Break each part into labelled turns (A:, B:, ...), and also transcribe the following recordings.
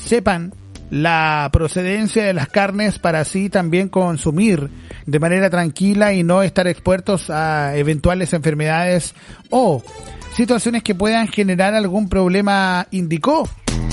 A: sepan la procedencia de las carnes para así también consumir de manera tranquila y no estar expuestos a eventuales enfermedades o situaciones que puedan generar algún problema, indicó.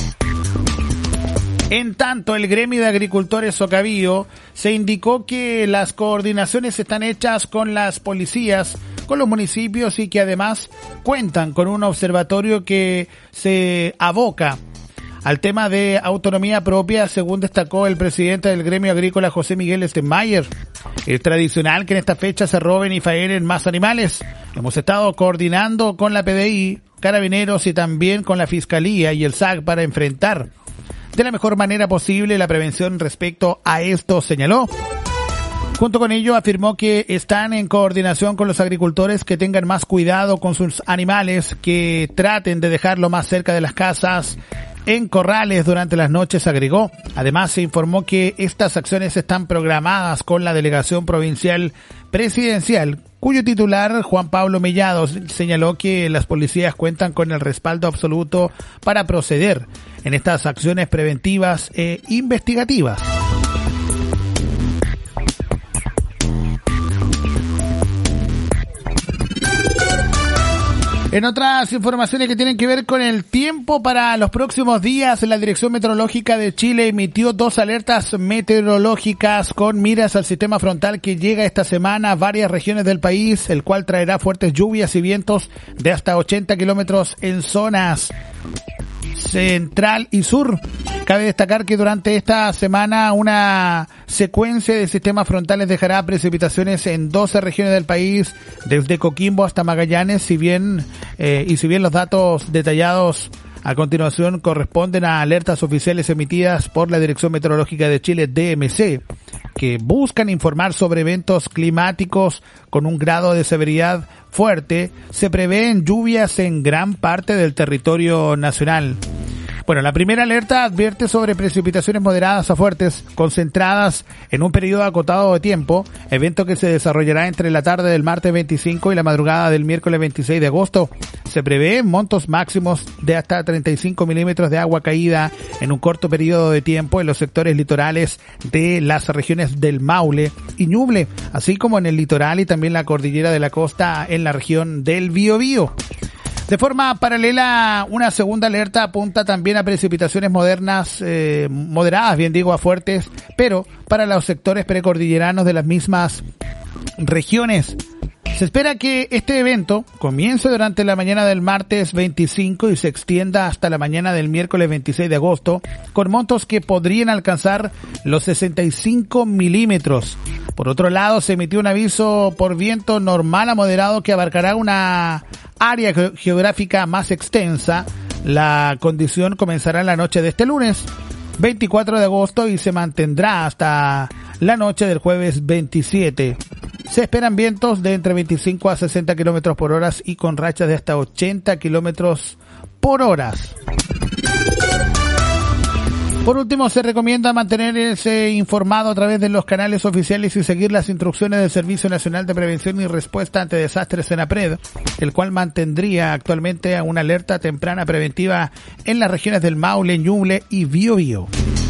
A: En tanto, el gremio de agricultores Socavío se indicó que las coordinaciones están hechas con las policías, con los municipios y que además cuentan con un observatorio que se aboca al tema de autonomía propia, según destacó el presidente del gremio agrícola José Miguel Stenmayer. Es tradicional que en esta fecha se roben y faenen más animales. Hemos estado coordinando con la PDI, Carabineros y también con la Fiscalía y el SAC para enfrentar de la mejor manera posible la prevención respecto a esto, señaló. Junto con ello afirmó que están en coordinación con los agricultores que tengan más cuidado con sus animales, que traten de dejarlo más cerca de las casas, en corrales durante las noches, agregó. Además se informó que estas acciones están programadas con la delegación provincial presidencial, cuyo titular, Juan Pablo Mellado, señaló que las policías cuentan con el respaldo absoluto para proceder en estas acciones preventivas e investigativas. En otras informaciones que tienen que ver con el tiempo para los próximos días, la Dirección Meteorológica de Chile emitió 2 alertas meteorológicas con miras al sistema frontal que llega esta semana a varias regiones del país, el cual traerá fuertes lluvias y vientos de hasta 80 kilómetros en zonas central y sur. Cabe destacar que durante esta semana una secuencia de sistemas frontales dejará precipitaciones en 12 regiones del país, desde Coquimbo hasta Magallanes, si bien los datos detallados a continuación corresponden a alertas oficiales emitidas por la Dirección Meteorológica de Chile, DMC, que buscan informar sobre eventos climáticos con un grado de severidad fuerte, se prevén lluvias en gran parte del territorio nacional. Bueno, la primera alerta advierte sobre precipitaciones moderadas a fuertes, concentradas en un periodo acotado de tiempo, evento que se desarrollará entre la tarde del martes 25 y la madrugada del miércoles 26 de agosto. Se prevé montos máximos de hasta 35 milímetros de agua caída en un corto periodo de tiempo en los sectores litorales de las regiones del Maule y Ñuble, así como en el litoral y también la cordillera de la costa en la región del Biobío. De forma paralela, una segunda alerta apunta también a precipitaciones moderadas, a fuertes, pero para los sectores precordilleranos de las mismas regiones. Se espera que este evento comience durante la mañana del martes 25 y se extienda hasta la mañana del miércoles 26 de agosto, con montos que podrían alcanzar los 65 milímetros. Por otro lado, se emitió un aviso por viento normal a moderado que abarcará una área geográfica más extensa. La condición comenzará la noche de este lunes 24 de agosto y se mantendrá hasta la noche del jueves 27. Se esperan vientos de entre 25 a 60 kilómetros por hora y con rachas de hasta 80 kilómetros por hora. Por último, se recomienda mantenerse informado a través de los canales oficiales y seguir las instrucciones del Servicio Nacional de Prevención y Respuesta ante Desastres, SENAPRED, el cual mantendría actualmente una alerta temprana preventiva en las regiones del Maule, Ñuble y Biobío.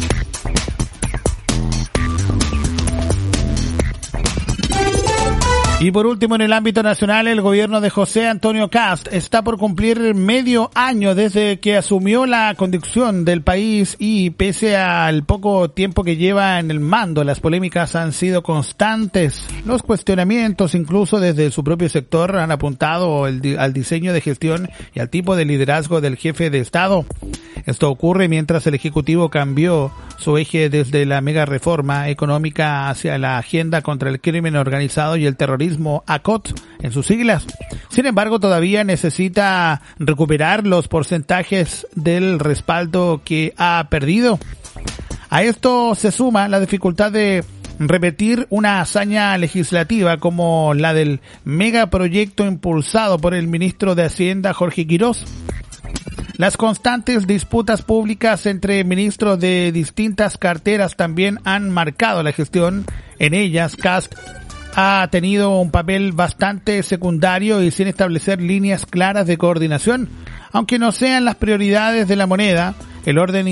A: Y por último, en el ámbito nacional, el gobierno de José Antonio Kast está por cumplir medio año desde que asumió la conducción del país y pese al poco tiempo que lleva en el mando, las polémicas han sido constantes. Los cuestionamientos, incluso desde su propio sector, han apuntado al diseño de gestión y al tipo de liderazgo del jefe de Estado. Esto ocurre mientras el Ejecutivo cambió su eje desde la mega reforma económica hacia la agenda contra el crimen organizado y el terrorismo, ACOT en sus siglas. Sin embargo, todavía necesita recuperar los porcentajes del respaldo que ha perdido. A esto se suma la dificultad de repetir una hazaña legislativa como la del megaproyecto impulsado por el ministro de Hacienda, Jorge Quirós. Las constantes disputas públicas entre ministros de distintas carteras también han marcado la gestión. En ellas, Kast ha tenido un papel bastante secundario y sin establecer líneas claras de coordinación. Aunque no sean las prioridades de la moneda, el orden